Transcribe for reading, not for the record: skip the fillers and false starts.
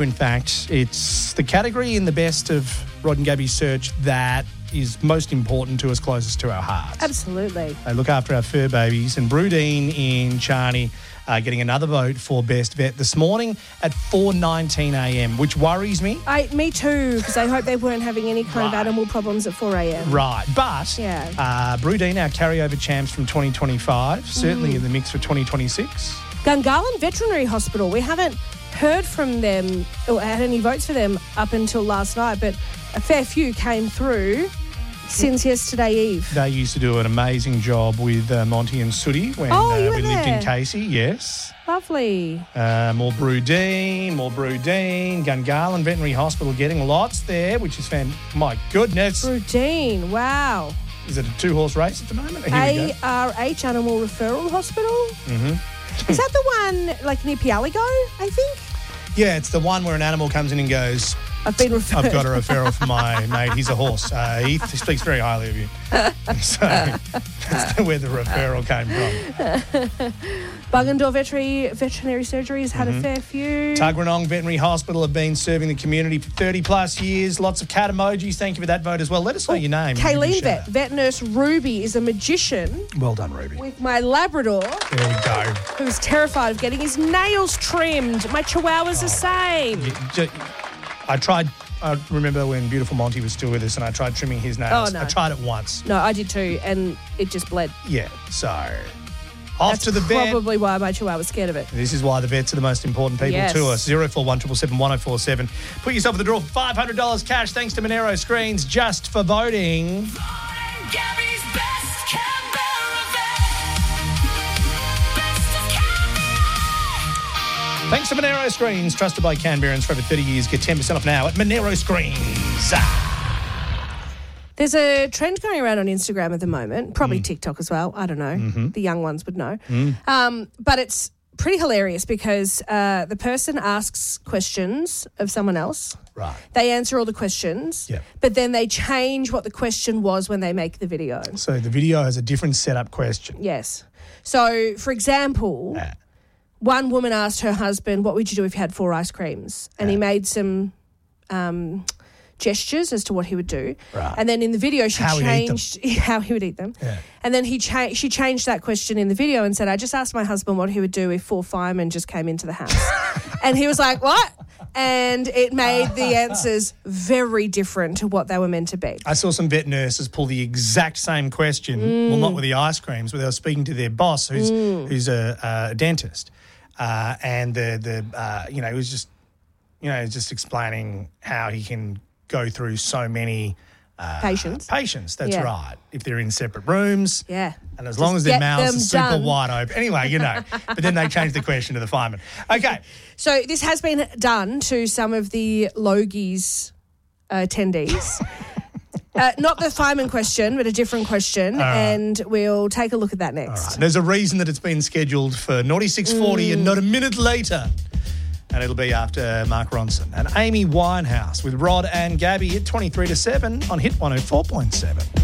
In fact, it's the category in the best of Rod and Gabby's search that is most important to us, closest to our hearts. Absolutely. They look after our fur babies. And Brudine in Charney getting another vote for Best Vet this morning at 4:19 a.m, which worries me. Me too, because I hope they weren't having any kind of animal problems at 4 a.m. Right, but Brudine, our carryover champs from 2025, certainly in the mix for 2026. Gungahlin Veterinary Hospital, we haven't heard from them or had any votes for them up until last night, but a fair few came through since yesterday eve. They used to do an amazing job with Monty and Sooty when we lived in Casey, yes. Lovely. More Brudine. Gungahlin Veterinary Hospital getting lots there, which is my goodness. Brudine, wow. Is it a 2-horse race at the moment? ARH Animal Referral Hospital? Mm-hmm. Is that the one like near Pialigo, I think? Yeah, it's the one where an animal comes in and goes, I've been referred. I've got a referral from my mate. He's a horse. He speaks very highly of you. So that's where the referral came from. Bungendore Veterinary Surgery has had a fair few. Tuggeranong Veterinary Hospital have been serving the community for 30 plus years. Lots of cat emojis. Thank you for that vote as well. Let us know your name. Kayleen Vet Nurse Ruby is a magician. Well done, Ruby. With my Labrador. There we go. Who's terrified of getting his nails trimmed. My Chihuahua's the same. I remember when beautiful Monty was still with us and I tried trimming his nails. Oh, no. I tried it once. No, I did too, and it just bled. Yeah, so off to the vet. That's probably why my Chihuahua was scared of it. This is why the vets are the most important people to us. 0417 777 1047. Put yourself in the draw for $500 cash thanks to Monero Screens just for voting. Gabby's best Canberra vet. Best of Canberra. Thanks to Monero Screens, trusted by Canberrans for over 30 years. Get 10% off now at Monero Screens. There's a trend going around on Instagram at the moment, probably TikTok as well. I don't know. The young ones would know. But it's pretty hilarious because the person asks questions of someone else. Right. They answer all the questions, but then they change what the question was when they make the video. So the video has a different setup question. Yes. So, for example, one woman asked her husband, what would you do if you had 4 ice creams? And he made some gestures as to what he would do. Right. And then in the video she changed how he would eat them. Yeah. And then she changed that question in the video and said, I just asked my husband what he would do if 4 firemen just came into the house. And he was like, what? And it made the answers very different to what they were meant to be. I saw some vet nurses pull the exact same question, well, not with the ice creams, but they were speaking to their boss who's a dentist. And he was just explaining how he can go through so many patients. That's right. If they're in separate rooms. Yeah. And as long as their mouths are super wide open. Anyway, But then they changed the question to the fireman. Okay. So this has been done to some of the Logies attendees. Not the fireman question, but a different question. And we'll take a look at that next. All right. There's a reason that it's been scheduled for naughty 6:40 and not a minute later. And it'll be after Mark Ronson and Amy Winehouse with Rod and Gabby at 23 to 7 on Hit 104.7.